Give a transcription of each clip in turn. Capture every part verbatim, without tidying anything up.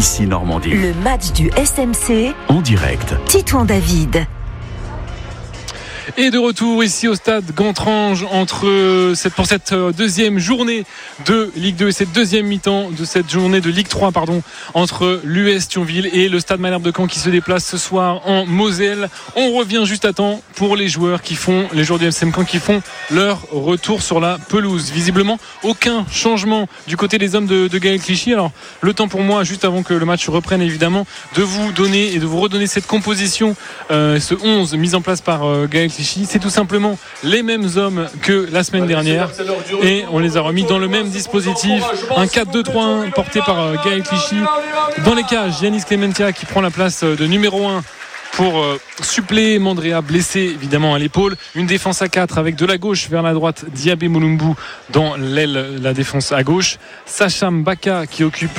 ici Normandie. Le match du S M C en direct. Titouan David. Et de retour ici au stade Gantrange entre cette, pour cette deuxième journée de Ligue deux et cette deuxième mi-temps de cette journée de Ligue trois pardon, entre l'U S Thionville et le stade Malherbe de Caen qui se déplace ce soir en Moselle. On revient juste à temps pour les joueurs qui font les joueurs du S M Caen qui font leur retour sur la pelouse. Visiblement aucun changement du côté des hommes de, de Gaël Clichy. Alors le temps pour moi juste avant que le match reprenne évidemment de vous donner et de vous redonner cette composition, euh, ce onze mis en place par euh, Gaël Clichy. C'est tout simplement les mêmes hommes que la semaine dernière et on les a remis dans le même dispositif, un quatre deux trois un porté par Gaël Clichy. Dans les cages, Yanis Clementia qui prend la place de numéro un pour euh, suppléer Mandrea, blessé évidemment à l'épaule. Une défense à quatre avec de la gauche vers la droite Diabé Molumbu dans l'aile, la défense à gauche. Sacha Mbaka qui occupe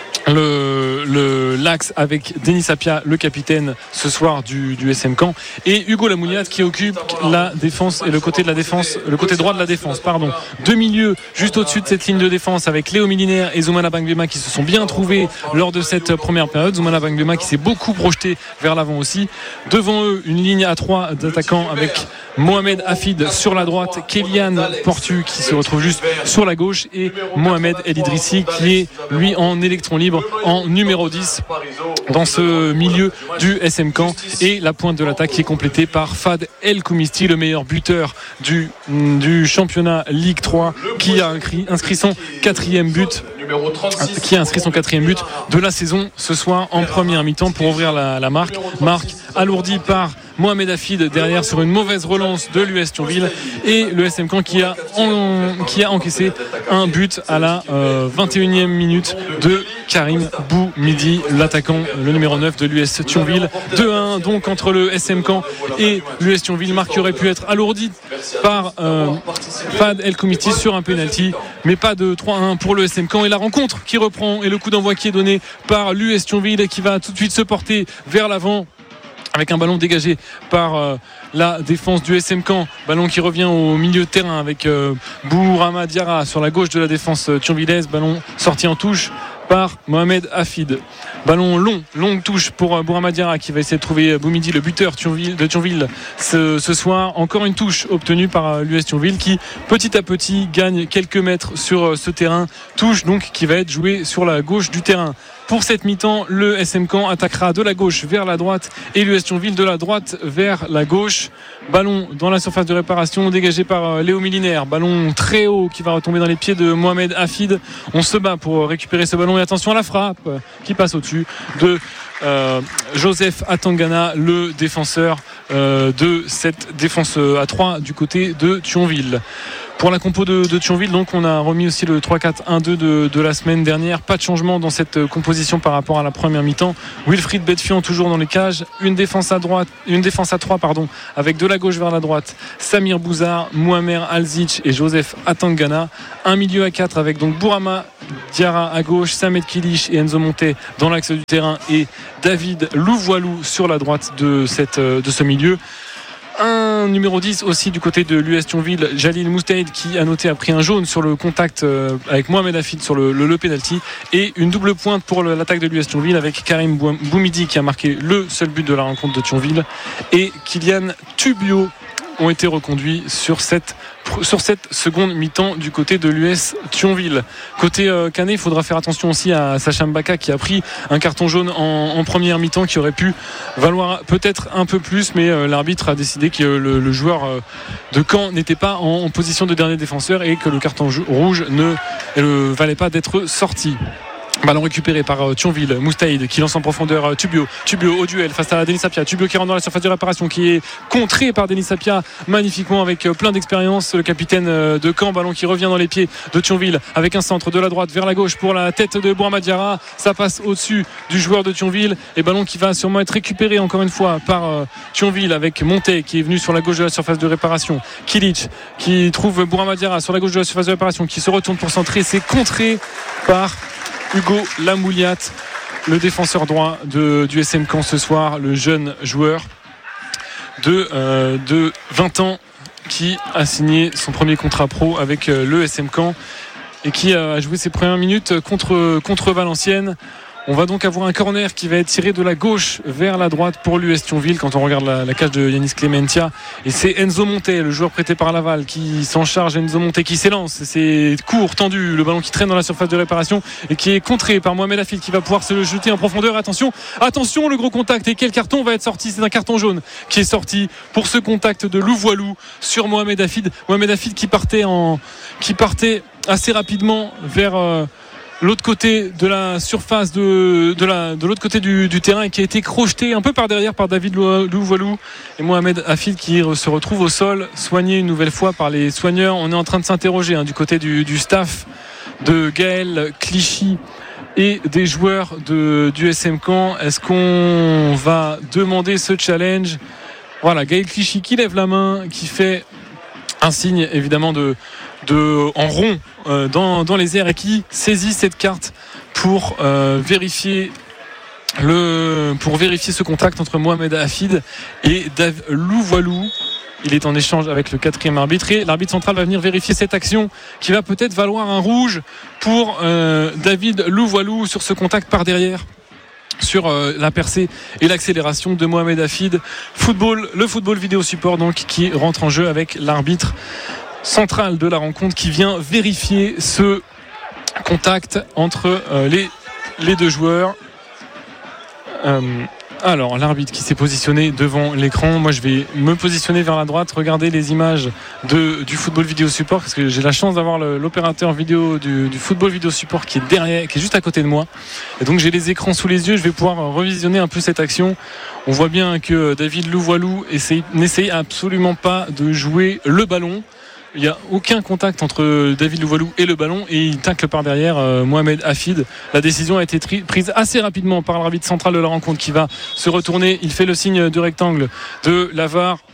Le, le, l'axe avec Denis Sapia, le capitaine ce soir du, du S M Caen, et Hugo Lamouliat qui occupe la défense et le côté de la défense, le côté droit de la défense, pardon. Deux milieux juste au-dessus de cette ligne de défense avec Léo Milinaire et Zoumana Bangbema qui se sont bien trouvés lors de cette première période. Zoumana Bangbema qui s'est beaucoup projeté vers l'avant aussi. Devant eux, une ligne à trois d'attaquants avec Mohamed Hafid sur la droite, Kélian Portu qui se retrouve juste sur la gauche et Mohamed El Idrissi qui est lui en électron libre en numéro dix dans ce milieu du S M Caen, et la pointe de l'attaque qui est complétée par Fad El Koumisti, le meilleur buteur du, du championnat Ligue trois, qui a inscrit, inscrit son quatrième but qui a inscrit son quatrième but de la saison ce soir en première mi-temps pour ouvrir la, la marque marque alourdie par Mohamed Hafid derrière sur une mauvaise relance de l'U S Thionville, et le S M Caen qui a, en, qui a encaissé un but à la euh, vingt et unième minute de Karim Boumidi, l'attaquant, le numéro neuf de l'U S Thionville. deux à un donc entre le S M Caen et l'U S Thionville, marque qui aurait pu être alourdie par euh, Fad El Koumisti sur un penalty, mais pas de trois à un pour le S M Caen, et la rencontre qui reprend et le coup d'envoi qui est donné par l'U S Thionville qui va tout de suite se porter vers l'avant avec un ballon dégagé par euh, la défense du S M Caen, ballon qui revient au milieu de terrain avec euh, Bourama Diarra sur la gauche de la défense euh, thionvillaise, ballon sorti en touche par Mohamed Hafid. Ballon long, longue touche pour Bourama Diarra qui va essayer de trouver Boumidi, le buteur Thionville, de Thionville ce, ce soir. Encore une touche obtenue par l'U S Thionville qui petit à petit gagne quelques mètres sur ce terrain. Touche donc qui va être jouée sur la gauche du terrain. Pour cette mi-temps, le S M Caen attaquera de la gauche vers la droite et l'U S Thionville de la droite vers la gauche. Ballon dans la surface de réparation dégagé par Léo Milinaire. Ballon très haut qui va retomber dans les pieds de Mohamed Hafid. On se bat pour récupérer ce ballon et attention à la frappe qui passe au-dessus de euh, Joseph Atangana, le défenseur euh, de cette défense à trois du côté de Thionville. Pour la compo de, de Thionville, donc on a remis aussi le trois quatre un deux de, de la semaine dernière. Pas de changement dans cette composition par rapport à la première mi-temps. Wilfried Betfian toujours dans les cages. Une défense à droite, une défense à trois pardon, avec de la gauche vers la droite Samir Bouzar, Mouamer Alzic et Joseph Atangana. Un milieu à quatre avec donc Bourama Diarra à gauche, Samed Kilich et Enzo Monté dans l'axe du terrain et David Louvoilou sur la droite de, cette, de ce milieu. Un numéro dix aussi du côté de l'U S Thionville, Jalil Moustaïd qui a noté a pris un jaune sur le contact euh, avec Mohamed Hafid sur le, le, le penalty, et une double pointe pour le, l'attaque de l'U S Thionville avec Karim Boumidi qui a marqué le seul but de la rencontre de Thionville, et Kylian Tubio ont été reconduits sur cette, sur cette seconde mi-temps du côté de l'U S Thionville. Côté euh, Canet, il faudra faire attention aussi à Sacha Mbaka qui a pris un carton jaune en, en première mi-temps qui aurait pu valoir peut-être un peu plus, mais euh, l'arbitre a décidé que le, le joueur euh, de Caen n'était pas en, en position de dernier défenseur et que le carton rouge ne euh, valait pas d'être sorti. Ballon récupéré par Thionville, Moustaïd qui lance en profondeur Tubio, Tubio au duel face à Denis Sapia, Tubio qui rentre dans la surface de réparation, qui est contré par Denis Sapia magnifiquement avec plein d'expérience, le capitaine de Caen. Ballon qui revient dans les pieds de Thionville avec un centre de la droite vers la gauche pour la tête de Bourama Diarra, ça passe au-dessus du joueur de Thionville, et ballon qui va sûrement être récupéré encore une fois par Thionville avec Monté qui est venu sur la gauche de la surface de réparation, Kilich qui trouve Bourama Diarra sur la gauche de la surface de réparation, qui se retourne pour centrer, c'est contré par Hugo Lamouliat, le défenseur droit de, du S M Caen ce soir, le jeune joueur de, euh, de vingt ans qui a signé son premier contrat pro avec euh, le S M Caen et qui a joué ses premières minutes contre, contre Valenciennes. On va donc avoir un corner qui va être tiré de la gauche vers la droite pour l'U S Thionville quand on regarde la, la cage de Yanis Clementia. Et c'est Enzo Montet, le joueur prêté par Laval, qui s'en charge. Enzo Montet qui s'élance. C'est court, tendu, le ballon qui traîne dans la surface de réparation et qui est contré par Mohamed Hafid qui va pouvoir se le jeter en profondeur. Attention, attention, le gros contact. Et quel carton va être sorti? C'est un carton jaune qui est sorti pour ce contact de Louvoilou sur Mohamed Hafid. Mohamed Hafid qui partait, en, qui partait assez rapidement vers... Euh, l'autre côté de la surface de, de, la, de l'autre côté du, du terrain et qui a été crocheté un peu par derrière par David Louvoilou et Mohamed Hafid qui se retrouve au sol, soigné une nouvelle fois par les soigneurs. On est en train de s'interroger hein, du côté du, du staff de Gaël Clichy et des joueurs de, du S M Caen. Est-ce qu'on va demander ce challenge? Voilà, Gaël Clichy qui lève la main, qui fait un signe évidemment de De, en rond euh, dans, dans les airs et qui saisit cette carte pour euh, vérifier le, pour vérifier ce contact entre Mohamed Hafid et David Louvoilou. Il est en échange avec le quatrième arbitre et l'arbitre central va venir vérifier cette action qui va peut-être valoir un rouge pour euh, David Louvoilou sur ce contact par derrière, sur euh, la percée et l'accélération de Mohamed Hafid. Football, le football vidéo support donc qui rentre en jeu avec l'arbitre central de la rencontre qui vient vérifier ce contact entre euh, les, les deux joueurs. Euh, alors l'arbitre qui s'est positionné devant l'écran, moi je vais me positionner vers la droite, regarder les images de, du football vidéo support parce que j'ai la chance d'avoir le, l'opérateur vidéo du, du football vidéo support qui est derrière, qui est juste à côté de moi, et donc j'ai les écrans sous les yeux. Je vais pouvoir revisionner un peu cette action. On voit bien que David Louvoilou essaye, n'essaye absolument pas de jouer le ballon. Il n'y a aucun contact entre David Louvoilou et le ballon et il tacle par derrière euh, Mohamed Hafid. La décision a été tri- prise assez rapidement par l'arbitre central de la rencontre qui va se retourner. Il fait le signe de rectangle de la V A R.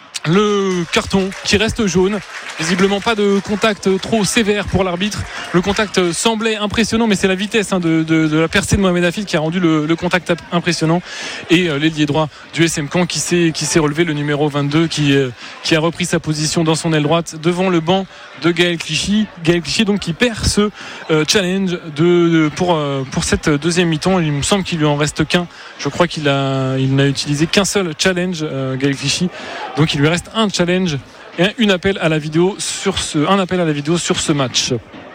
Le carton qui reste jaune, visiblement pas de contact trop sévère pour l'arbitre. Le contact semblait impressionnant, mais c'est la vitesse hein, de, de, de la percée de Mohamed Hafid qui a rendu le, le contact impressionnant. Et euh, l'ailier droit du S M Caen qui s'est, qui s'est relevé, le numéro vingt-deux, qui, euh, qui a repris sa position dans son aile droite devant le banc de Gaël Clichy. Gaël Clichy donc qui perd ce euh, challenge de, de, pour, euh, pour cette deuxième mi-temps. Il me semble qu'il lui en reste qu'un. Je crois qu'il a, il n'a utilisé qu'un seul challenge, euh, Gaël Clichy. Donc il lui reste un challenge et un appel à la vidéo sur ce, un appel à la vidéo sur ce match.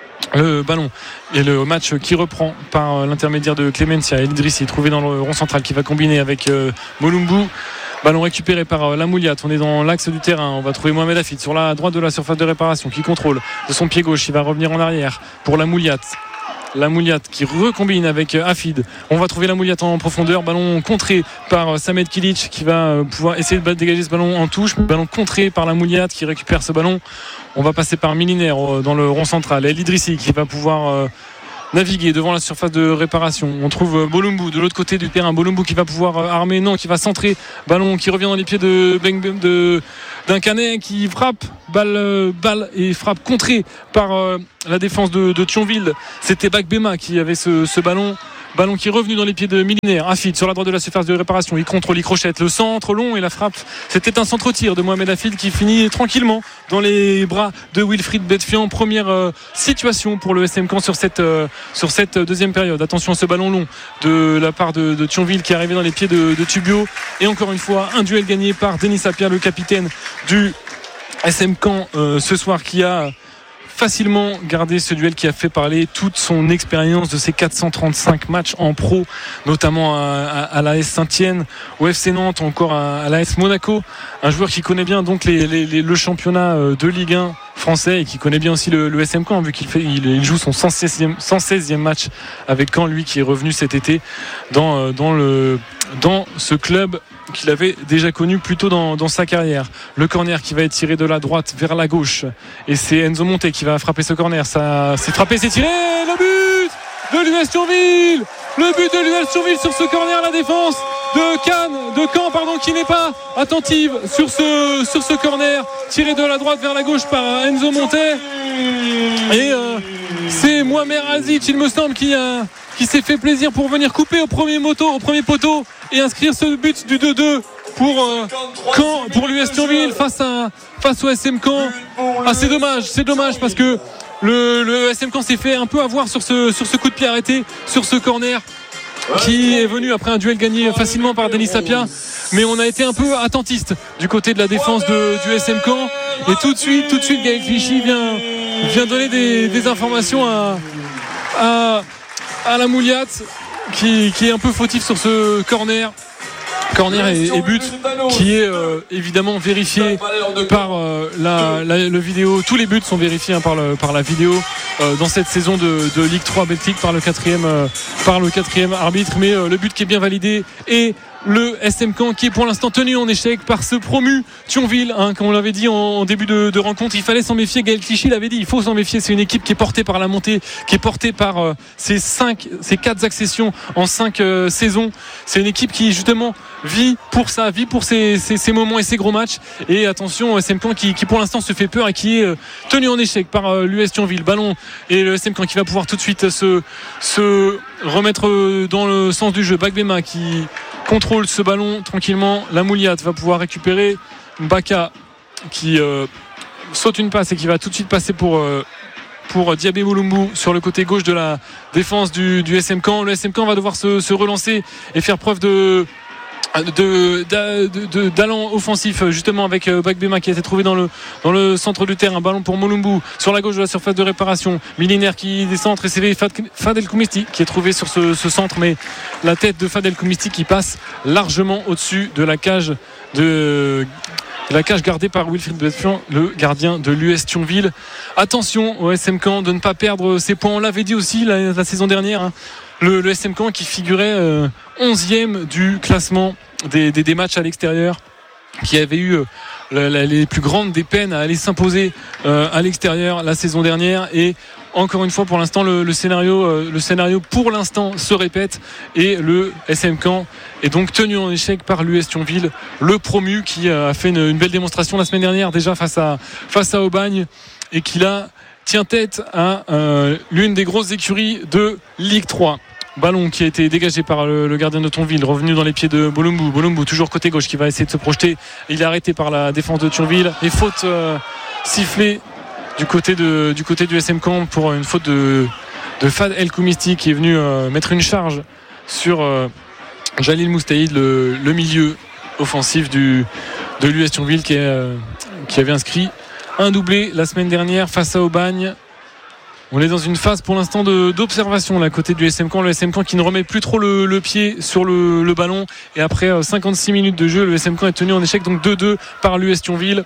Le ballon et le match qui reprend par l'intermédiaire de Clementia El Idrissi, trouvé dans le rond central, qui va combiner avec euh, Molumbu. Ballon récupéré par euh, Lamouliat. On est dans l'axe du terrain. On va trouver Mohamed Hafid sur la droite de la surface de réparation qui contrôle de son pied gauche. Il va revenir en arrière pour Lamouliat. Lamouliat qui recombine avec Hafid. On va trouver Lamouliat en profondeur. Ballon contré par Samed Kilic qui va pouvoir essayer de dégager ce ballon en touche. Ballon contré par Lamouliat qui récupère ce ballon. On va passer par Milinaire dans le rond central. El Idrissi qui va pouvoir naviguer devant la surface de réparation. On trouve Bolumbu de l'autre côté du terrain. Bolumbu qui va pouvoir armer, non, qui va centrer. Ballon qui revient dans les pieds de, de d'un Canet qui frappe, balle, balle et frappe contrée par euh, la défense de, de Thionville. C'était Bakbema qui avait ce, ce ballon. Ballon qui est revenu dans les pieds de Milinaire. Hafid sur la droite de la surface de réparation. Il contrôle, il crochette. Le centre long et la frappe. C'était un centre-tir de Mohamed Hafid qui finit tranquillement dans les bras de Wilfried Betfian. Première euh, situation pour le S M Caen sur cette, euh, sur cette deuxième période. Attention à ce ballon long de la part de, de Thionville qui est arrivé dans les pieds de, de Tubio. Et encore une fois, un duel gagné par Denis Sapia, le capitaine du S M Caen euh, ce soir, qui a facilement gardé ce duel, qui a fait parler toute son expérience de ses quatre cent trente-cinq matchs en pro, notamment à, à, à l'A S Saint-Étienne, au F C Nantes, encore à, à l'A S Monaco. Un joueur qui connaît bien donc les, les, les, le championnat de Ligue un français et qui connaît bien aussi le, le S M Caen, vu qu'il fait, il, il joue son cent seizième match avec Caen, lui qui est revenu cet été dans, dans, le, dans ce club qu'il avait déjà connu plus tôt dans, dans sa carrière. Le corner qui va être tiré de la droite vers la gauche et c'est Enzo Montet qui va frapper ce corner. Ça, c'est frappé, c'est tiré, le but de l'U S Thionville, le but de l'U S Thionville sur ce corner. La défense de Cannes, de Caen pardon, qui n'est pas attentive sur ce, sur ce corner tiré de la droite vers la gauche par Enzo Montet. Et euh, c'est Mohamed Aziz, il me semble, qui, a, qui s'est fait plaisir pour venir couper au premier, moto, au premier poteau et inscrire ce but du deux deux pour euh, Caen, pour l'U S Thionville face, à, face au S M Caen. Ah, c'est dommage, c'est dommage parce que le, le S M Caen s'est fait un peu avoir sur ce, sur ce coup de pied arrêté, sur ce corner. qui est venu après un duel gagné facilement par Denis Sapia, mais on a été un peu attentiste du côté de la défense de, du S M Caen, et tout de suite tout de suite Gaël Clichy vient, vient donner des, des informations à, à, à la Mouliate qui, qui est un peu fautif sur ce corner corner et, et but qui est euh, évidemment vérifié par euh, la, la, le vidéo. Tous les buts sont vérifiés hein, par, le, par la vidéo euh, dans cette saison de, de Ligue trois Belgique par le quatrième euh, par le quatrième arbitre, mais euh, le but qui est bien validé est le S M Caen qui est pour l'instant tenu en échec par ce promu Thionville, hein, comme on l'avait dit en, en début de, de rencontre. Il fallait s'en méfier, Gaël Clichy l'avait dit, il faut s'en méfier. C'est une équipe qui est portée par la montée, qui est portée par euh, ces cinq, ces quatre accessions en cinq euh, saisons. C'est une équipe qui justement vit pour ça, vit pour ces, ces, ces moments et ces gros matchs. Et attention, S M Caen qui, qui pour l'instant se fait peur et qui est euh, tenu en échec par euh, l'U S Thionville. Ballon et le S M Caen qui va pouvoir tout de suite se, se remettre euh, dans le sens du jeu. Bagbema qui contrôle ce ballon tranquillement. La Mouliate va pouvoir récupérer. Baka qui euh, saute une passe et qui va tout de suite passer pour euh, pour Diabé Mulumbu sur le côté gauche de la défense du, du S M Caen. Le S M Caen va devoir se, se relancer et faire preuve de De, de, de, d'allant offensif justement avec Bagbema qui a été trouvé dans le, dans le centre du terrain. Ballon pour Mulumbu sur la gauche de la surface de réparation. Milinaire qui descend et c'est Fadel Koumisti qui est trouvé sur ce, ce centre, mais la tête de Fadel Koumisti qui passe largement au-dessus de la cage de la cage gardée par Wilfried Betfian, le gardien de l'U S Thionville. Attention au S M Caen de ne pas perdre ses points. On l'avait dit aussi la, la saison dernière, hein. Le, le S M Caen qui figurait euh, onzième du classement des, des, des matchs à l'extérieur, qui avait eu euh, la, la, les plus grandes des peines à aller s'imposer euh, à l'extérieur la saison dernière. Et encore une fois, pour l'instant, le, le, scénario, euh, le scénario pour l'instant se répète et le S M Caen est donc tenu en échec par l'U S Thionville, le promu qui euh, a fait une, une belle démonstration la semaine dernière déjà face à, face à Aubagne et qui là tient tête à euh, l'une des grosses écuries de Ligue trois. Ballon qui a été dégagé par le, le gardien de Thionville, revenu dans les pieds de Mulumbu. Mulumbu toujours côté gauche qui va essayer de se projeter. Il est arrêté par la défense de Thionville et faute euh, sifflée du côté, de, du côté du S M Caen pour une faute de, de Fad El Koumisti qui est venu euh, mettre une charge sur euh, Jalil Moustaïd, le, le milieu offensif du, de l'U S Thionville qui, est, euh, qui avait inscrit un doublé la semaine dernière face à Aubagne. On est dans une phase pour l'instant de, d'observation là, côté du S M Caen. Le S M Caen qui ne remet plus trop le, le pied sur le, le ballon. Et après euh, cinquante-six minutes de jeu, le S M Caen est tenu en échec, donc deux deux par l'U S Thionville.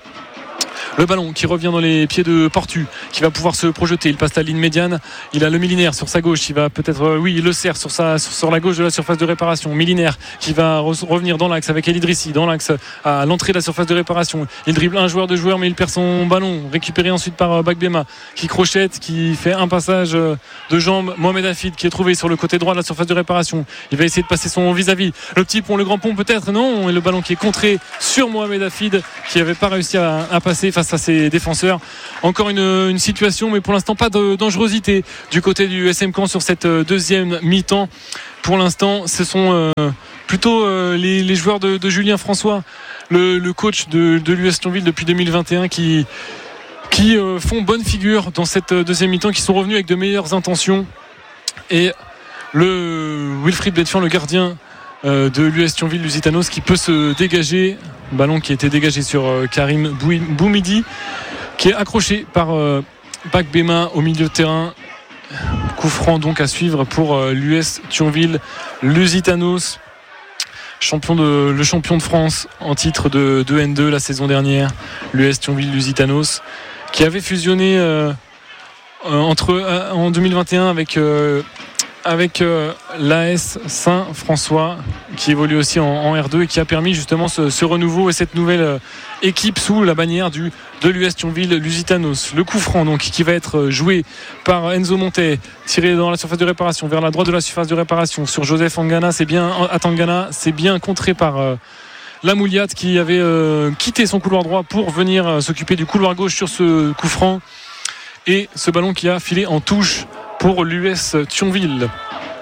Le ballon qui revient dans les pieds de Portu, qui va pouvoir se projeter. Il passe la ligne médiane. Il a le Milinaire sur sa gauche. Il va peut-être, euh, oui, il le serre sur, sa, sur, sur la gauche de la surface de réparation. Milinaire qui va re- revenir dans l'axe avec El Idrissi, dans l'axe à l'entrée de la surface de réparation. Il dribble un joueur de joueur, mais il perd son ballon. Récupéré ensuite par euh, Bagbema, qui crochette, qui fait un passage euh, de jambe. Mohamed Hafid qui est trouvé sur le côté droit de la surface de réparation. Il va essayer de passer son vis-à-vis. Le petit pont, le grand pont peut-être, non. Et le ballon qui est contré sur Mohamed Hafid, qui n'avait pas réussi à, à passer face à ses défenseurs. Encore une, une situation, mais pour l'instant pas de dangerosité du côté du S M Caen sur cette deuxième mi-temps. Pour l'instant, ce sont euh, plutôt euh, les, les joueurs de, de Julien François, le, le coach de, de l'U S Thionville depuis deux mille vingt et un, qui, qui euh, font bonne figure dans cette deuxième mi-temps, qui sont revenus avec de meilleures intentions. Et le Wilfried Betfian, le gardien euh, de l'U S Thionville, Lusitanos, qui peut se dégager. Ballon qui a été dégagé sur euh, Karim Boumidi, qui est accroché par euh, Bagbema au milieu de terrain. Coup franc donc à suivre pour euh, l'U S Thionville. Lusitanos, champion de, le champion de France en titre de, de N deux la saison dernière. L'U S Thionville Lusitanos, qui avait fusionné euh, euh, entre, euh, en deux mille vingt et un avec, euh, avec euh, l'A S Saint-François, qui évolue aussi en, en R deux et qui a permis justement ce, ce renouveau et cette nouvelle euh, équipe sous la bannière du, de l'U S Thionville Lusitanos. Le coup franc donc qui va être joué par Enzo Montet, tiré dans la surface de réparation vers la droite de la surface de réparation sur Joseph Angana. C'est bien Atangana, c'est bien contré par euh, la Mouliate qui avait euh, quitté son couloir droit pour venir euh, s'occuper du couloir gauche sur ce coup franc. Et ce ballon qui a filé en touche pour l'U S Thionville.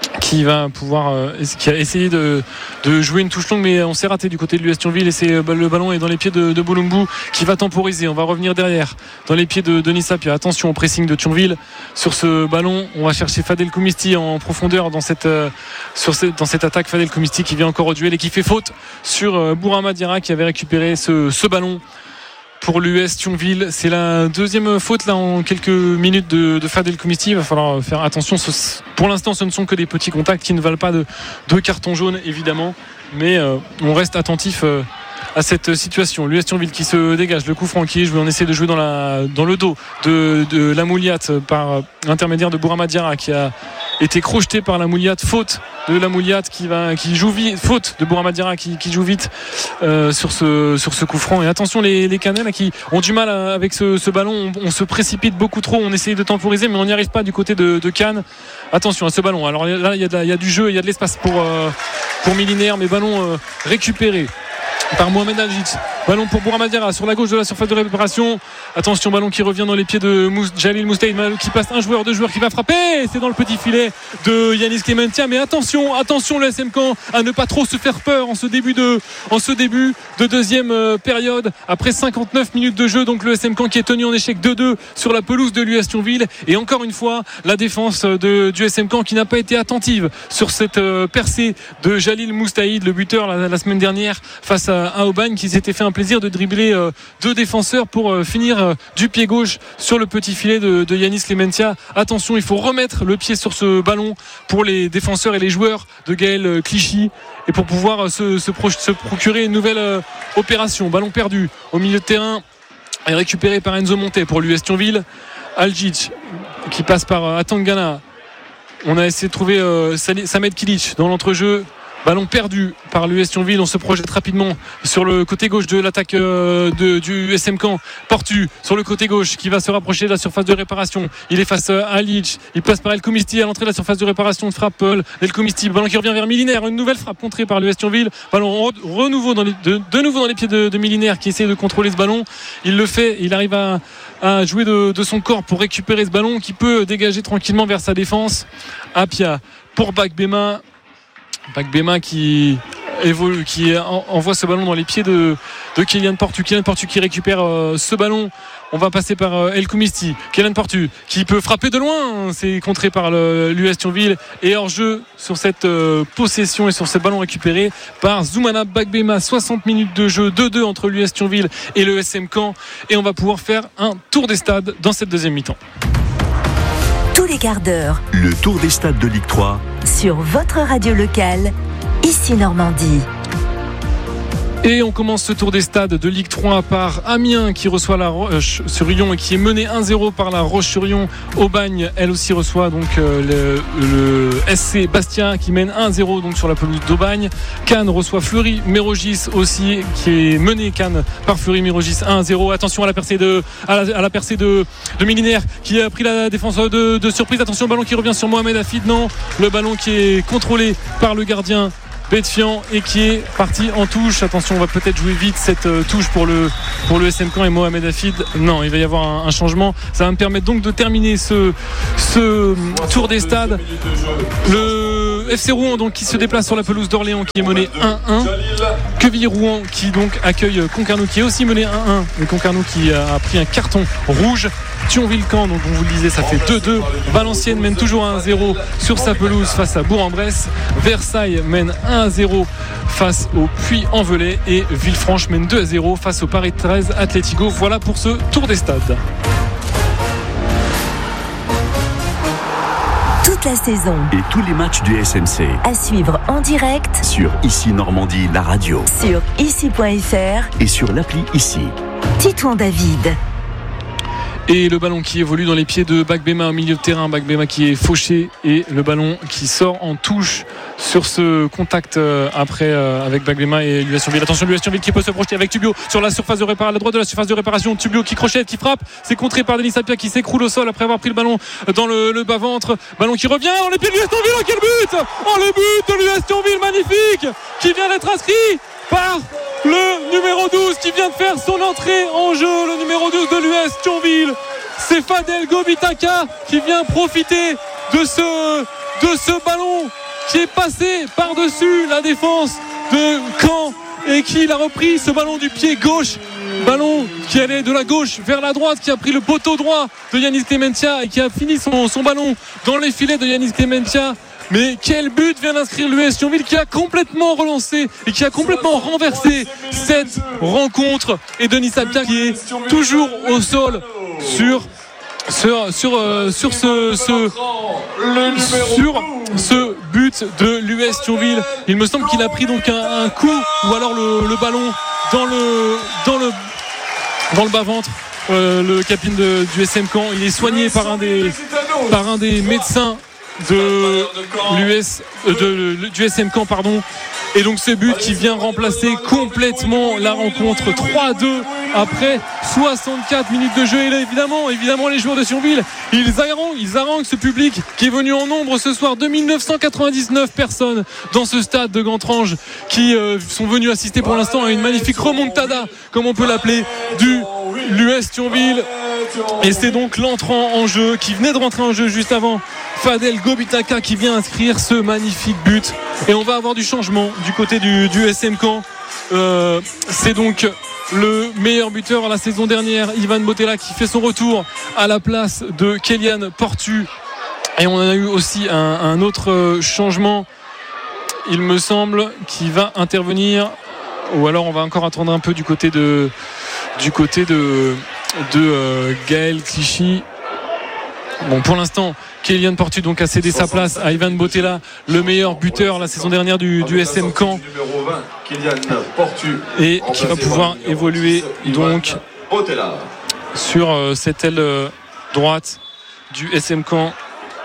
qui va pouvoir euh, qui a essayé de, de jouer une touche longue, mais on s'est raté du côté de l'U S Thionville, et c'est, euh, le ballon est dans les pieds de, de Bolumbu qui va temporiser. On va revenir derrière dans les pieds de Denis Sapia. Attention au pressing de Thionville sur ce ballon. On va chercher Fadel Koumisti en profondeur dans cette, euh, sur cette, dans cette attaque. Fadel Koumisti qui vient encore au duel et qui fait faute sur euh, Bourama Diarra qui avait récupéré ce, ce ballon. Pour l'U S Thionville, c'est la deuxième faute là en quelques minutes de, de Fadel Koumisti. Il va falloir faire attention. Pour l'instant, ce ne sont que des petits contacts qui ne valent pas de, de carton jaune, évidemment. Mais euh, on reste attentif euh, à cette situation. L'U S Thionville qui se dégage, le coup franc qui est joué. On essaie de jouer dans, la, dans le dos de, de la Mouliat par l'intermédiaire de Bourama Diarra qui a été crocheté par la Mouliat. Faute de la Mouliat qui, va, qui joue vite. Faute de Bourama Diarra qui, qui joue vite euh, sur, ce, sur ce coup franc. Et attention les, les Canets là, qui ont du mal à, avec ce, ce ballon. On, on se précipite beaucoup trop. On essaye de temporiser, mais on n'y arrive pas du côté de, de Cannes. Attention à ce ballon. Alors là, il y, y a du jeu, il y a de l'espace pour, euh, pour Milinaire, mais ballon euh, récupéré par Mohamed Aljic. Ballon pour Bourama Diarra sur la gauche de la surface de réparation. Attention, ballon qui revient dans les pieds de Mous- Jalil Moustaïd qui passe un joueur, deux joueurs qui va frapper. C'est dans le petit filet de Yanis Clementia. Mais attention, attention le S M Caen à ne pas trop se faire peur en ce début de, en ce début de deuxième euh, période. Après cinquante-neuf minutes de jeu, donc le S M Caen qui est tenu en échec deux deux sur la pelouse de l'U S Thionville. Et encore une fois, la défense de, du S M Caen qui n'a pas été attentive sur cette euh, percée de Jalil Moustaïd, le buteur la, la semaine dernière face à, à Aubagne, qui s'était fait un plaisir de dribbler euh, deux défenseurs pour euh, finir euh, du pied gauche sur le petit filet de, de Yanis Clementia. Attention, il faut remettre le pied sur ce ballon pour les défenseurs et les joueurs de Gaël euh, Clichy, et pour pouvoir euh, se, se, pro- se procurer une nouvelle euh, opération. Ballon perdu au milieu de terrain et récupéré par Enzo Monté pour l'U S Thionville. Aljic qui passe par euh, Atangana. On a essayé de trouver euh, Samed Kilic dans l'entrejeu. Ballon perdu par l'U S Thionville. On se projette rapidement sur le côté gauche de l'attaque euh, de, du S M Caen. Portu sur le côté gauche qui va se rapprocher de la surface de réparation. Il est face à Alic. Il passe par El Koumisti à l'entrée de la surface de réparation. De frappe El Koumisti. Ballon qui revient vers Milinaire. Une nouvelle frappe contrée par l'U S Thionville. Ballon re, renouveau dans les, de, de nouveau dans les pieds de, de Milinaire qui essaie de contrôler ce ballon. Il le fait. Il arrive à, à jouer de, de son corps pour récupérer ce ballon qui peut dégager tranquillement vers sa défense. Apia pour Bakbema. Bakbema qui évolue, qui envoie ce ballon dans les pieds de, de Kylian Portu. Kylian Portu qui récupère euh, ce ballon. On va passer par euh, El Koumisti. Kylian Portu qui peut frapper de loin. C'est contré par le, l'U S Thionville. Et hors jeu sur cette euh, possession et sur ce ballon récupéré par Zoumana Bakbema. soixante minutes de jeu, deux deux entre l'U S Thionville et le S M Caen. Et on va pouvoir faire un tour des stades dans cette deuxième mi-temps. Tous les quarts d'heure. Le tour des stades de Ligue trois. Sur votre radio locale, ici Normandie. Et on commence ce tour des stades de Ligue trois par Amiens qui reçoit la Roche-sur-Yon et qui est mené un zéro par la Roche-sur-Yon. Aubagne, elle aussi reçoit donc euh, le, le S C Bastia qui mène un zéro donc sur la pelouse d'Aubagne. Cannes reçoit Fleury-Mérogis aussi, qui est mené Cannes par Fleury-Mérogis un zéro. Attention à la percée de à la, à la percée de, de Milinaire qui a pris la défense de, de surprise. Attention, ballon qui revient sur Mohamed Hafid. Non, le ballon qui est contrôlé par le gardien Betfian et qui est parti en touche. Attention, on va peut-être jouer vite cette euh, touche pour le, pour le S M Caen et Mohamed Hafid. Non, il va y avoir un, un changement. Ça va me permettre donc de terminer ce, ce tour des stades. Le F C Rouen donc, qui se déplace sur la pelouse d'Orléans qui est mené un un. Quevilly-Rouen qui donc accueille Concarneau qui est aussi mené un un. Et Concarneau qui a pris un carton rouge. Thionville-Caen, donc on vous le disait, ça fait deux deux. Valenciennes mène toujours un zéro sur sa pelouse face à Bourg-en-Bresse. Versailles mène un zéro face au Puy-en-Velay et Villefranche mène deux à zéro face au Paris treize Atlético. Voilà pour ce tour des stades. Toute la saison et tous les matchs du S M C à suivre en direct sur Ici Normandie, la radio, sur ici point f r et sur l'appli Ici. Titouan David. Et le ballon qui évolue dans les pieds de Bakbema au milieu de terrain. Bakbema qui est fauché et le ballon qui sort en touche sur ce contact euh, après euh, avec Bakbema et l'U S Thionville. Attention, l'U S Thionville qui peut se projeter avec Tubio sur la surface de réparation, à la droite de la surface de réparation. Tubio qui crochette, qui frappe. C'est contré par Denis Sapia qui s'écroule au sol après avoir pris le ballon dans le, le bas-ventre. Ballon qui revient dans les pieds de l'U S Thionville. Oh, quel but! Oh, le but de l'U S Thionville, magnifique! Qui vient d'être inscrit par le numéro douze qui vient de faire son entrée en jeu, le numéro douze de l'U S Thionville. C'est Fadel Gobitaka qui vient profiter de ce, de ce ballon qui est passé par-dessus la défense de Caen et qui l'a repris, ce ballon du pied gauche, ballon qui allait de la gauche vers la droite, qui a pris le poteau droit de Yannis Clementia et qui a fini son, son ballon dans les filets de Yannis Clementia. Mais quel but vient d'inscrire l'U S Thionville, qui a complètement relancé et qui a complètement renversé cette rencontre. Et Denis Sapia qui est toujours au sol sur sur sur, euh, sur ce, ce sur ce but de l'U S Thionville. Il me semble qu'il a pris donc un, un coup ou alors le, le ballon dans le dans le dans le bas-ventre. Euh, le capitaine de, du S M Caen, il est soigné par un des par un des médecins de l'U S euh, de, du S M Caen, pardon. Et donc ce but qui vient remplacer complètement la rencontre. Trois à deux après soixante-quatre minutes de jeu. Et là évidemment, évidemment les joueurs de Thionville, ils haranguent, ils haranguent ce public qui est venu en nombre ce soir. deux mille neuf cent quatre-vingt-dix-neuf personnes dans ce stade de Gantrange qui euh, sont venus assister pour l'instant à une magnifique remontada, comme on peut l'appeler, du l'U S Thionville. Et c'est donc l'entrant en jeu qui venait de rentrer en jeu juste avant, Fadel Gobitaka, qui vient inscrire ce magnifique but. Et on va avoir du changement du côté du, du S M Caen. Euh, c'est donc le meilleur buteur la saison dernière, Ivan Botella, qui fait son retour à la place de Kélian Portu. Et on a eu aussi un, un autre changement, il me semble, qui va intervenir. Ou alors on va encore attendre un peu du côté de du côté de de euh, Gaël Clichy. Bon, pour l'instant, Kélian Portu donc a cédé sa place à Ivan Botella, le meilleur buteur la saison dernière du, du S M Caen, et qui va pouvoir évoluer donc sur euh, cette aile euh, droite du S M Caen.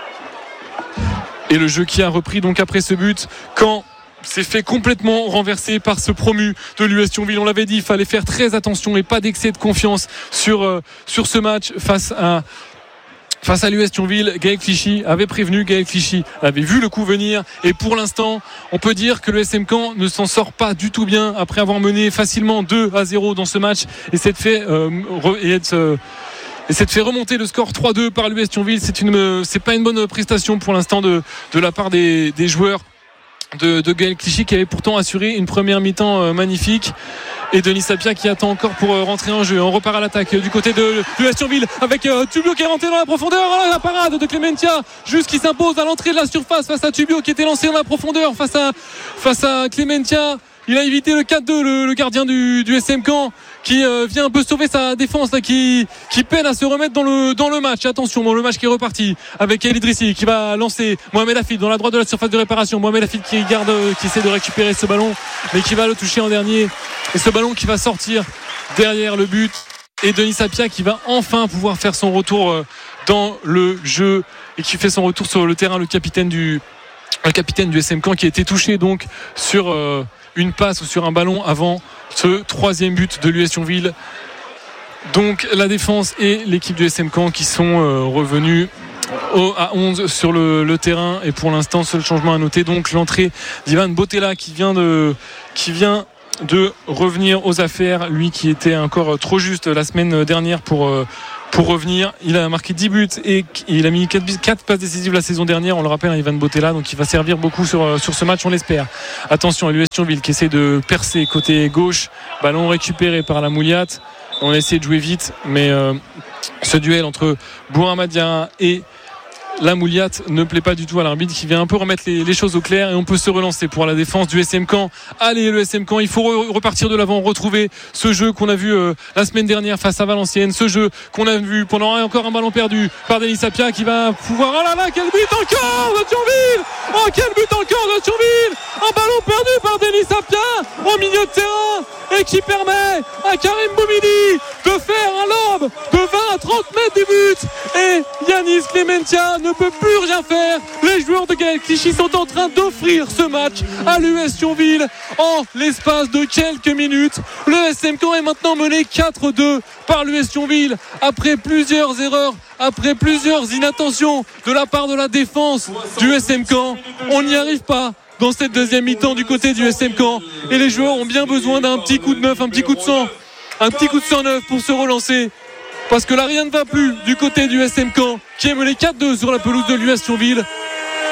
Et le jeu qui a repris donc après ce but, quand s'est fait complètement renverser par ce promu de l'U S Thionville. On l'avait dit, il fallait faire très attention et pas d'excès de confiance sur, euh, sur ce match face à face à l'U S Thionville. Gaël Clichy avait prévenu, Gaël Clichy avait vu le coup venir, et pour l'instant on peut dire que le S M Caen ne s'en sort pas du tout bien après avoir mené facilement deux à zéro dans ce match et s'être fait euh, re, et être euh, Et c'est de fait remonter le score trois deux par l'U S Thionville. C'est une, c'est pas une bonne prestation pour l'instant de, de la part des, des joueurs de, de Gaël Clichy, qui avait pourtant assuré une première mi-temps euh, magnifique. Et Denis Sapia qui attend encore pour euh, rentrer en jeu. On repart à l'attaque euh, du côté de l'U S Thionville avec euh, Tubio qui est rentré dans la profondeur. Oh, la parade de Clementia, juste qui s'impose à l'entrée de la surface face à Tubio qui était lancé dans la profondeur face à, face à Clementia. Il a évité le quatre deux, le, le gardien du, du S M Caen, qui euh, vient un peu sauver sa défense là, qui, qui peine à se remettre dans le, dans le match. Attention, bon, le match qui est reparti avec El Idrissi qui va lancer Mohamed Hafid dans la droite de la surface de réparation. Mohamed Hafid qui garde, qui essaie de récupérer ce ballon, mais qui va le toucher en dernier. Et ce ballon qui va sortir derrière le but. Et Denis Sapia qui va enfin pouvoir faire son retour dans le jeu et qui fait son retour sur le terrain. Le capitaine du, le capitaine du S M Caen qui a été touché donc sur euh, une passe ou sur un ballon avant ce troisième but de l'U S Thionville. Donc la défense et l'équipe du S M Caen qui sont euh, revenus au, à onze sur le, le terrain. Et pour l'instant, seul changement à noter, donc l'entrée d'Ivan Botella qui vient de qui vient de revenir aux affaires, lui qui était encore trop juste la semaine dernière pour euh, pour revenir. Il a marqué dix buts et il a mis quatre passes décisives la saison dernière, on le rappelle, à Ivan Botella, donc il va servir beaucoup sur, sur ce match, on l'espère. Attention à l'U S Thionville qui essaie de percer côté gauche, ballon récupéré par la Mouliate. On a essayé de jouer vite, mais euh, ce duel entre Bourama Diarra et la Mouliate ne plaît pas du tout à l'arbitre, qui vient un peu remettre les, les choses au clair. Et on peut se relancer pour la défense du S M Caen. Allez, le S M Caen, il faut re- repartir de l'avant, retrouver ce jeu qu'on a vu euh, la semaine dernière face à Valenciennes, ce jeu qu'on a vu pendant un, encore un ballon perdu par Denis Sapia qui va pouvoir, oh là là, quel but encore de Thionville, oh quel but encore de Thionville, un ballon perdu par Denis Sapia au milieu de terrain et qui permet à Karim Boumidi de faire un lob de vingt à trente mètres du but. Et Yannis Clementia ne peut plus rien faire. Les joueurs de Gaël Clichy sont en train d'offrir ce match à l'U S Thionville en l'espace de quelques minutes. Le S M Caen est maintenant mené quatre deux par l'U S Thionville après plusieurs erreurs, après plusieurs inattentions de la part de la défense du S M Caen. On n'y arrive pas dans cette deuxième mi-temps du côté du S M Caen, et les joueurs ont bien besoin d'un petit coup de neuf, un petit coup de sang, un petit coup de sang neuf pour se relancer. Parce que là rien ne va plus du côté du S M Caen qui est mené quatre deux sur la pelouse de l'U S Thionville.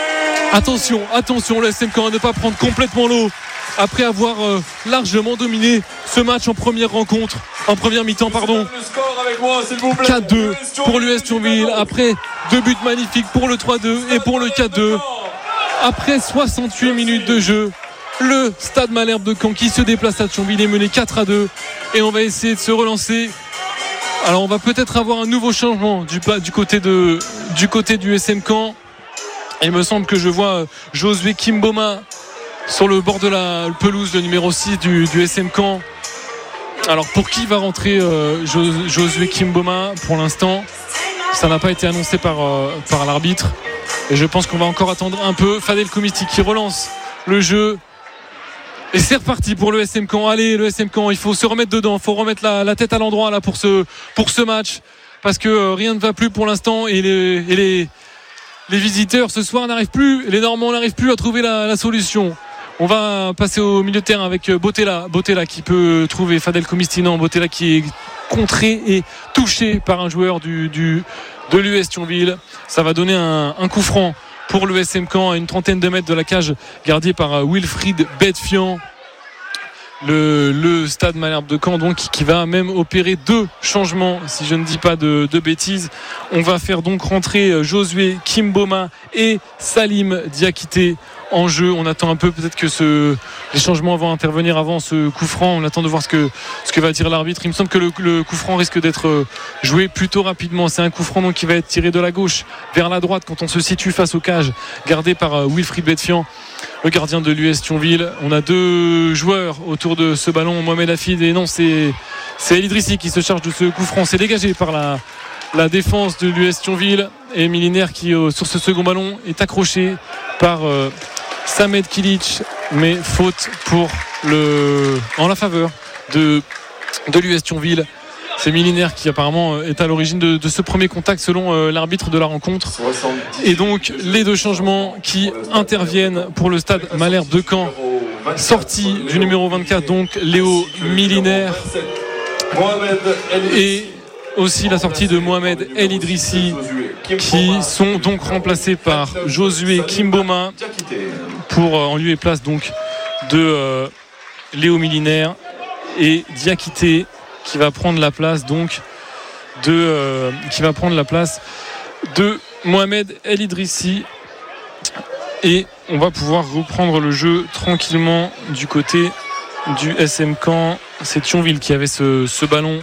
Attention, attention, le S M K à ne pas prendre complètement l'eau après avoir euh, largement dominé ce match en première rencontre, en première mi-temps, pardon. quatre deux pour l'U S Thionville après deux buts magnifiques pour le trois deux et pour le quatre deux. Après soixante-huit minutes de jeu, le Stade Malherbe de Caen qui se déplace à Thionville est mené quatre à deux et on va essayer de se relancer. Alors on va peut-être avoir un nouveau changement du, du, côté, de, du côté du S M Caen. Il me semble que je vois Josué Kimboma sur le bord de la pelouse, le numéro six du, du S M Caen. Alors pour qui va rentrer euh, Josué Kimboma? Pour l'instant, ça n'a pas été annoncé par, euh, par l'arbitre. Et je pense qu'on va encore attendre un peu. Fadel Komiti qui relance le jeu. Et c'est reparti pour le S M Caen. Allez, le S M Caen, il faut se remettre dedans. Il faut remettre la, la tête à l'endroit là, pour, ce, pour ce match. Parce que euh, rien ne va plus pour l'instant. Et les, et les, les visiteurs ce soir n'arrivent plus. Les Normands n'arrivent plus à trouver la, la solution. On va passer au milieu de terrain avec Bottella. Bottella qui peut trouver Fadel Komiti. Non, Bottella qui est contré et touché par un joueur du, du, de l'U S Thionville. Ça va donner un, un coup franc pour le S M Caen à une trentaine de mètres de la cage, gardé par Wilfried Bedfian. Le, le Stade Malherbe de Caen donc qui va même opérer deux changements, si je ne dis pas de, de bêtises. On va faire donc rentrer Josué Kimboma et Salim Diakité en jeu. On attend un peu, peut-être que ce, les changements vont intervenir avant ce coup franc. On attend de voir ce que, ce que va dire l'arbitre. Il me semble que le, le coup franc risque d'être joué plutôt rapidement. C'est un coup franc donc qui va être tiré de la gauche vers la droite quand on se situe face aux cages, gardé par Wilfried Bedfian, le gardien de l'U S Thionville. On a deux joueurs autour de ce ballon, Mohamed Hafid, et non, c'est, c'est El Idrissi qui se charge de ce coup franc. C'est dégagé par la, la défense de l'U S Thionville, et Milinaire qui euh, sur ce second ballon est accroché par euh, Samed Kilic, mais faute pour le, en la faveur de, de l'U S Thionville. C'est Milinaire qui apparemment est à l'origine de, de ce premier contact selon euh, l'arbitre de la rencontre. Et donc les deux changements qui interviennent pour le Stade Malherbe de Caen. Sortie du numéro vingt-quatre, donc Léo Milinaire, et aussi la sortie de Mohamed El Idrissi, qui sont donc remplacés par Josué Kimboma pour euh, en lieu et place donc de euh, Léo Milinaire, et Diakité qui va prendre la place donc de euh, qui va prendre la place de Mohamed El Idrissi. Et on va pouvoir reprendre le jeu tranquillement du côté du S M Caen. C'est Thionville qui avait ce, ce ballon.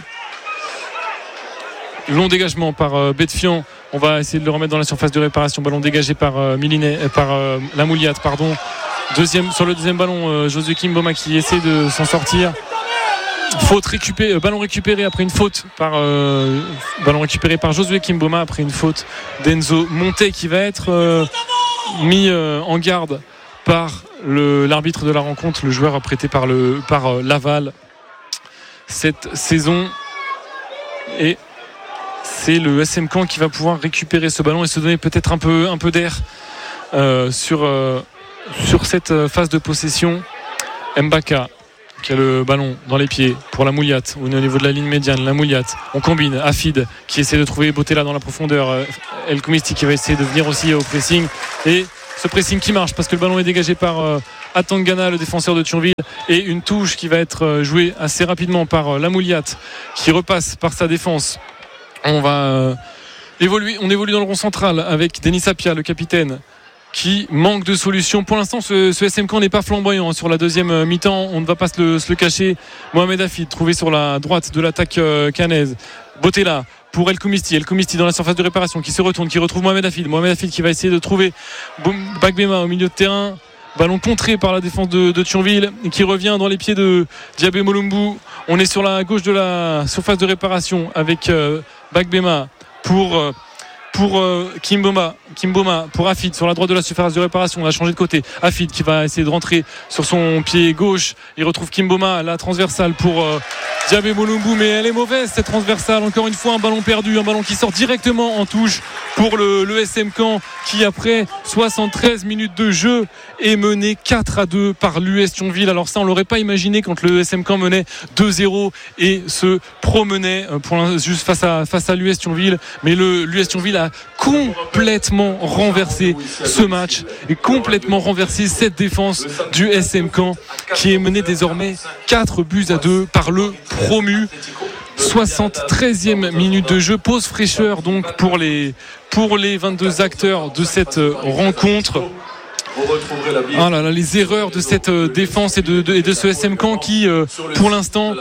Long dégagement par euh, Bedfian. On va essayer de le remettre dans la surface de réparation. Ballon dégagé par euh, Milinet, euh, par euh, Lamouliat, pardon. Deuxième, sur le deuxième ballon, euh, Josué Kimboma qui essaie de s'en sortir. Faute récupérée, euh, ballon récupéré après une faute par euh, ballon récupéré par Josué Kimboma après une faute d'Enzo Montet qui va être euh, mis euh, en garde par le, l'arbitre de la rencontre, le joueur prêté par, le, par euh, Laval cette saison. Et c'est le S M Caen qui va pouvoir récupérer ce ballon et se donner peut-être un peu, un peu d'air euh, sur, euh, sur cette phase de possession. Mbaka qui a le ballon dans les pieds pour la Mouliate, on est au niveau de la ligne médiane. La Mouliate, on combine. Afid qui essaie de trouver Bottella dans la profondeur. El Komiti qui va essayer de venir aussi au pressing, et ce pressing qui marche parce que le ballon est dégagé par euh, Atangana, le défenseur de Thionville, et une touche qui va être euh, jouée assez rapidement par euh, la Mouliate qui repasse par sa défense. On va euh, évoluer, on évolue dans le rond central avec Denis Sapia, le capitaine, qui manque de solutions. Pour l'instant, ce, ce S M Caen n'est pas flamboyant. Sur la deuxième mi-temps, on ne va pas se le, se le cacher. Mohamed Hafid, trouvé sur la droite de l'attaque euh, canaise. Bottella pour El Komiti. El Komiti dans la surface de réparation, qui se retourne, qui retrouve Mohamed Hafid. Mohamed Hafid qui va essayer de trouver Bagbema au milieu de terrain. Ballon contré par la défense de, de Thionville, et qui revient dans les pieds de Diabé Molumbu. On est sur la gauche de la surface de réparation avec euh, Bagbema pour... Euh, pour euh, Kimboma, Kimboma pour Afid sur la droite de la surface de réparation. On a changé de côté. Afid qui va essayer de rentrer sur son pied gauche. Il retrouve Kimboma, la transversale pour euh, Diabé Molumbu, mais elle est mauvaise cette transversale. Encore une fois un ballon perdu, un ballon qui sort directement en touche pour le, le S M Caen, qui après soixante-treize minutes de jeu est mené quatre à deux par l'U S Thionville. Alors ça on l'aurait pas imaginé quand le S M Caen menait deux zéro et se promenait pour juste face à, face à l'U S Thionville, mais le, l'U S Thionville a complètement complètement renversé ce match et complètement renversé cette défense du S M Caen qui est menée désormais quatre buts à deux par le promu. soixante-treizième minute de jeu, pause fraîcheur donc pour les, pour les vingt-deux acteurs de cette rencontre. Ah là là, les erreurs de cette défense et de, de, et de ce S M Caen qui euh, pour l'instant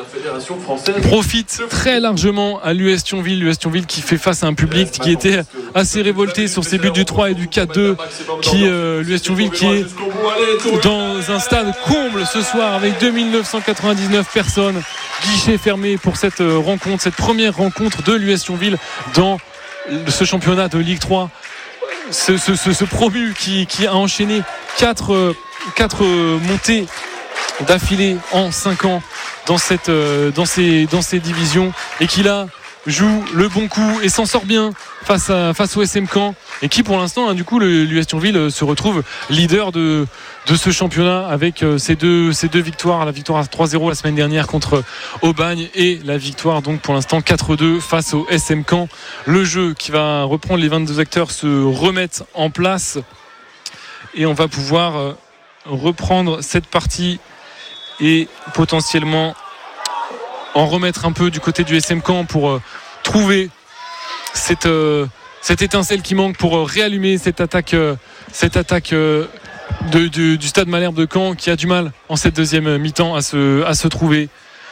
profite très largement à l'U S Thionville. L'U S Thionville qui fait face à un public qui était assez révolté sur ses buts du trois et du quatre deux, qui euh, l'U S Thionville qui est dans un stade comble ce soir avec deux mille neuf cent quatre-vingt-dix-neuf personnes, guichet fermé pour cette rencontre, cette première rencontre de l'U S Thionville dans ce championnat de Ligue trois. Ce, ce, ce, ce promu qui, qui a enchaîné quatre, quatre montées d'affilée en cinq ans dans, cette, dans, ces, dans ces divisions et qui là joue le bon coup et s'en sort bien face, à, face au S M Caen et qui pour l'instant hein, du coup l'U S Thionville se retrouve leader de, de ce championnat avec ces deux, ces deux victoires, la victoire trois zéro la semaine dernière contre Aubagne et la victoire donc pour l'instant quatre deux face au S M Caen. Le jeu qui va reprendre, les vingt-deux acteurs se remettent en place et on va pouvoir reprendre cette partie et potentiellement en remettre un peu du côté du S M Caen pour euh, trouver cette, euh, cette étincelle qui manque pour euh, réallumer cette attaque, euh, cette attaque euh, de, de, du Stade Malherbe de Caen qui a du mal en cette deuxième mi-temps à se, à se trouver.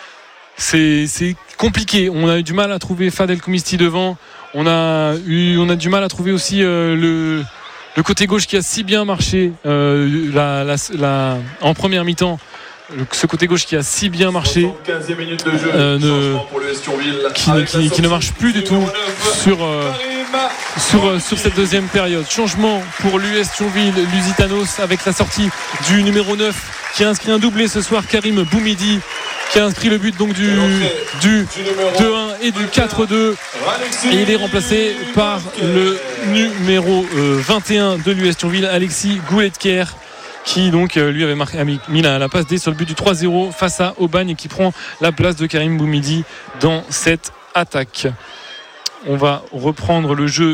C'est, c'est compliqué. On a eu du mal à trouver Fadel Koumisti devant. On a, eu, on a du mal à trouver aussi euh, le, le côté gauche qui a si bien marché euh, la, la, la, en première mi-temps. Ce côté gauche qui a si bien marché euh, ne, qui, qui, qui ne marche plus du tout sur, euh, sur, euh, sur cette deuxième période. Changement pour l'U S Thionville, Lusitanos avec la sortie du numéro neuf qui a inscrit un doublé ce soir, Karim Boumidi, qui a inscrit le but donc du, du deux un et du quatre deux et il est remplacé par le numéro euh, vingt et un de l'U S Thionville, Alexis Gouletker, qui donc lui avait marqué, mis la, la passe D sur le but du trois zéro face à Aubagne et qui prend la place de Karim Boumidi dans cette attaque. On va reprendre le jeu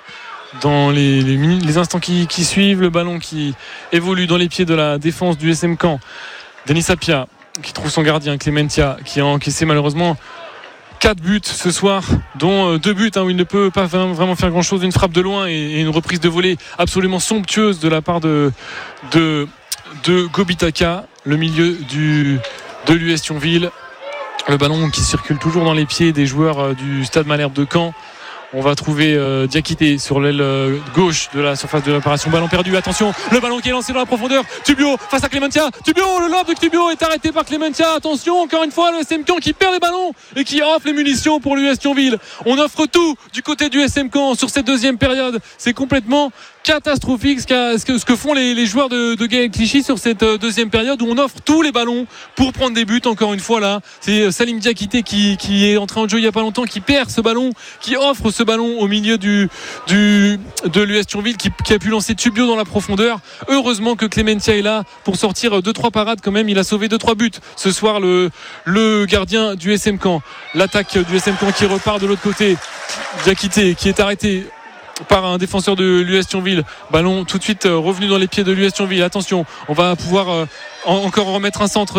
dans les, les, minutes, les instants qui, qui suivent. Le ballon qui évolue dans les pieds de la défense du S M Caen. Denis Sapia qui trouve son gardien Clementia qui a encaissé malheureusement quatre buts ce soir, dont deux buts hein, où il ne peut pas vraiment faire grand chose, une frappe de loin et une reprise de volée absolument somptueuse de la part de, de, de Gobitaka, le milieu du, de l'U S Thionville. Le ballon qui circule toujours dans les pieds des joueurs du Stade Malherbe de Caen. On va trouver euh, Diakité sur l'aile euh, gauche de la surface de l'opération. Ballon perdu, attention, le ballon qui est lancé dans la profondeur. Tubio face à Clementia. Tubio, le lob de Tubio est arrêté par Clementia. Attention, encore une fois, le S M Caen qui perd les ballons et qui offre les munitions pour l'U S Thionville. On offre tout du côté du S M Caen sur cette deuxième période. C'est complètement catastrophique ce, ce, que, ce que font les, les joueurs de, de Gaël Clichy sur cette deuxième période où on offre tous les ballons pour prendre des buts. Encore une fois là, c'est Salim Diakité qui, qui est entré en jeu il n'y a pas longtemps, qui perd ce ballon, qui offre ce ballon au milieu du, du, de l'U S Thionville qui, qui a pu lancer Tubio dans la profondeur. Heureusement que Clementia est là pour sortir deux trois parades quand même. Il a sauvé deux trois buts ce soir, le, le gardien du S M Caen. L'attaque du S M Caen qui repart de l'autre côté. Diakité qui est arrêté par un défenseur de l'U S Thionville. Ballon tout de suite revenu dans les pieds de l'U S Thionville. Attention, on va pouvoir euh, encore remettre un centre